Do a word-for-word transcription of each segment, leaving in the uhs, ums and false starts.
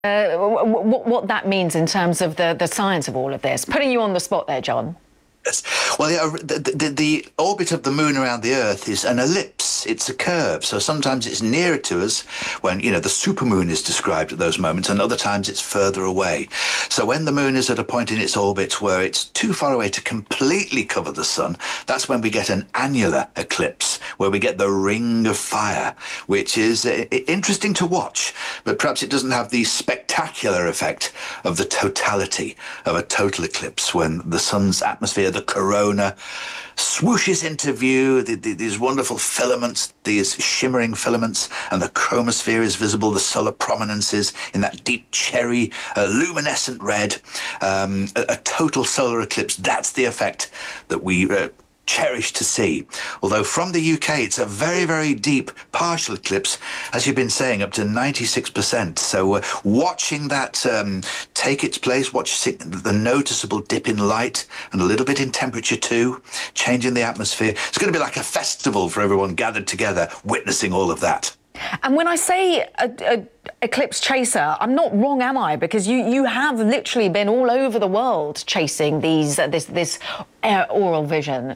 Uh, what, what that means in terms of the, the science of all of this. Putting you on the spot there, John. Yes. Well, yeah, the, the, the orbit of the moon around the Earth is an ellipse. It's a curve. So sometimes it's nearer to us when, you know, the supermoon is described at those moments, and other times it's further away. So when the moon is at a point in its orbit where it's too far away to completely cover the sun, that's when we get an annular eclipse, where we get the ring of fire, which is uh, interesting to watch, but perhaps it doesn't have the spectacular effect of the totality of a total eclipse when the sun's atmosphere, the corona, swooshes into view, the, the, these wonderful filaments, these shimmering filaments, and the chromosphere is visible, the solar prominences in that deep cherry, uh, luminescent red. Um, a, a total solar eclipse, that's the effect that we uh, cherish to see. Although from the U K, it's a very, very deep partial eclipse, as you've been saying, up to ninety-six percent. So uh, watching that um, take its place, watching the noticeable dip in light and a little bit in temperature too, changing the atmosphere. It's going to be like a festival for everyone gathered together, witnessing all of that. And when I say a, a eclipse chaser, I'm not wrong, am I? Because you, you have literally been all over the world chasing these uh, this this uh, auroral vision.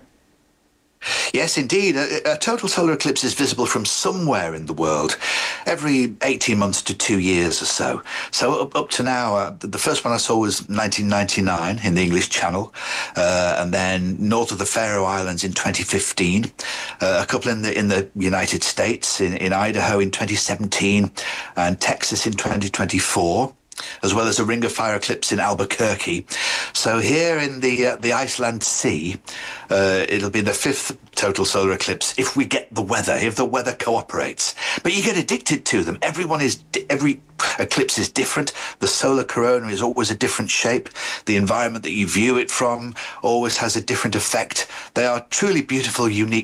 Yes, indeed. A, a total solar eclipse is visible from somewhere in the world every eighteen months to two years or so. So up, up to now, uh, the first one I saw was nineteen ninety-nine in the English Channel, uh, and then north of the Faroe Islands in twenty fifteen, uh, a couple in the in the United States, in, in Idaho in twenty seventeen, and Texas in twenty twenty-four. As well as a ring of fire eclipse in Albuquerque. So here in the uh, the Iceland Sea, uh, it'll be the fifth total solar eclipse if we get the weather, if the weather cooperates. But you get addicted to them. Everyone is every eclipse is different. The solar corona is always a different shape. The environment that you view it from always has a different effect. They are truly beautiful, unique